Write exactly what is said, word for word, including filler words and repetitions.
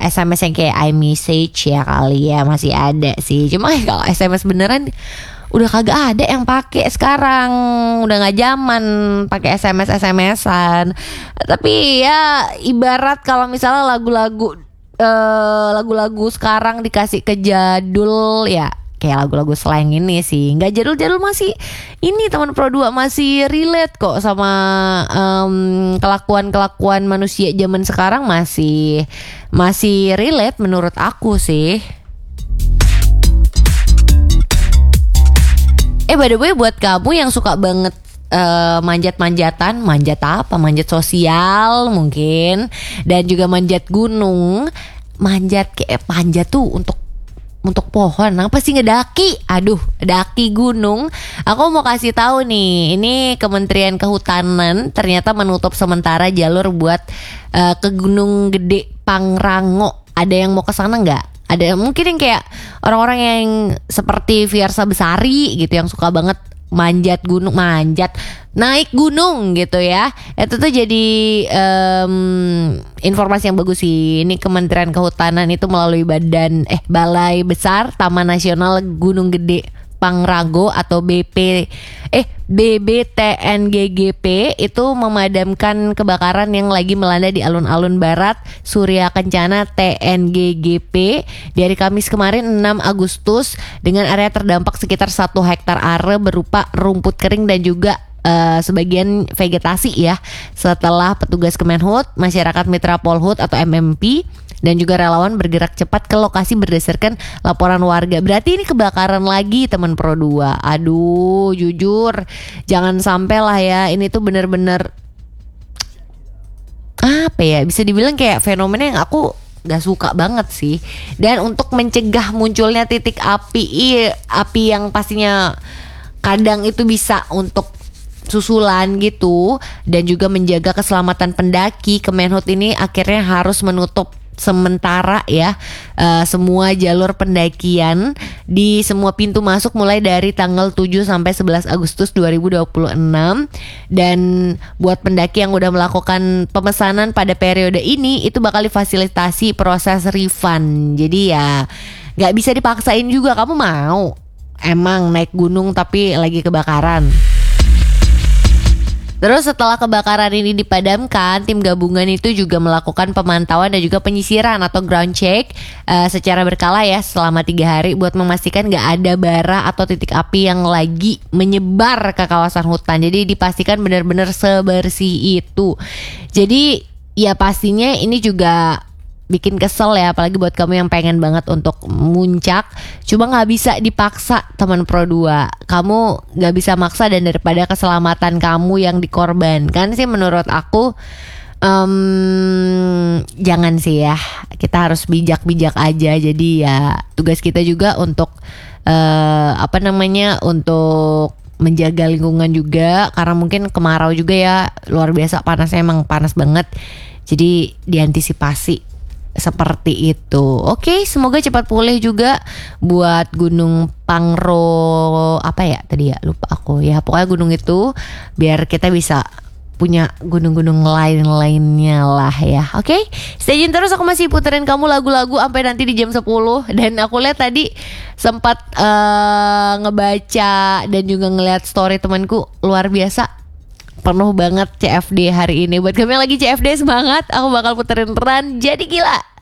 S M S yang kayak iMessage ya kali ya masih ada sih. Cuma kalau S M S beneran udah kagak ada yang pakai sekarang. Udah nggak zaman pakai S M S S M S-an. Tapi ya ibarat kalau misalnya lagu-lagu uh, lagu-lagu sekarang dikasih ke jadul ya kayak lagu-lagu slang ini sih nggak jadul-jadul, masih ini teman Pro dua masih relate kok sama um, kelakuan-kelakuan manusia zaman sekarang, masih masih relate menurut aku sih. Eh by the way, buat kamu yang suka banget uh, manjat-manjatan, manjat apa? Manjat sosial mungkin, dan juga manjat gunung, manjat kayak panjat tuh untuk untuk pohon, apa sih ngedaki? Aduh, daki gunung. Aku mau kasih tahu nih, ini Kementerian Kehutanan ternyata menutup sementara jalur buat uh, ke Gunung Gede Pangrango. Ada yang mau ke sana nggak? Ada mungkin yang kayak orang-orang yang seperti Fiersa Besari gitu yang suka banget manjat gunung, manjat naik gunung gitu ya. Itu tuh jadi um, informasi yang bagus sih. Ini Kementerian Kehutanan itu melalui badan eh Balai Besar Taman Nasional Gunung Gede Pangrango atau B P eh B B T N G G P itu memadamkan kebakaran yang lagi melanda di alun-alun barat Surya Kencana T N G G P dari Kamis kemarin enam Agustus dengan area terdampak sekitar satu hektar are berupa rumput kering dan juga Uh, sebagian vegetasi ya. Setelah petugas Kemenhut, masyarakat Mitra Polhut atau M M P dan juga relawan bergerak cepat ke lokasi berdasarkan laporan warga. Berarti ini kebakaran lagi teman Pro dua. Aduh, jujur jangan sampai lah ya. Ini tuh bener-bener apa ya, bisa dibilang kayak fenomena yang aku gak suka banget sih. Dan untuk mencegah munculnya titik api, api yang pastinya kadang itu bisa untuk susulan gitu, dan juga menjaga keselamatan pendaki, Kemenhut ini akhirnya harus menutup sementara ya uh, semua jalur pendakian di semua pintu masuk mulai dari tanggal tujuh sampai sebelas Agustus dua ribu dua puluh enam. Dan buat pendaki yang udah melakukan pemesanan pada periode ini itu bakal difasilitasi proses refund. Jadi ya gak bisa dipaksain juga, kamu mau emang naik gunung tapi lagi kebakaran. Terus setelah kebakaran ini dipadamkan, tim gabungan itu juga melakukan pemantauan dan juga penyisiran atau ground check uh, secara berkala ya selama tiga hari buat memastikan gak ada bara atau titik api yang lagi menyebar ke kawasan hutan. Jadi dipastikan benar-benar sebersih itu. Jadi ya pastinya ini juga bikin kesel ya, apalagi buat kamu yang pengen banget untuk muncak. Cuma gak bisa dipaksa teman Pro dua. Kamu gak bisa maksa, dan daripada keselamatan kamu yang dikorbankan sih menurut aku um, jangan sih ya. Kita harus bijak-bijak aja. Jadi ya tugas kita juga untuk uh, apa namanya untuk menjaga lingkungan juga, karena mungkin kemarau juga ya, luar biasa panasnya, emang panas banget. Jadi diantisipasi seperti itu. Oke, semoga cepat pulih juga buat Gunung Pangro apa ya tadi ya, lupa aku ya. Pokoknya gunung itu biar kita bisa punya gunung-gunung lain-lainnya lah ya. Oke, stay tune terus, aku masih puterin kamu lagu-lagu sampai nanti di jam sepuluh. Dan aku lihat tadi sempat uh, ngebaca dan juga ngeliat story temanku, luar biasa penuh banget C F D hari ini. Buat kamu yang lagi C F D, semangat, aku bakal puterin Run Jadi Gila.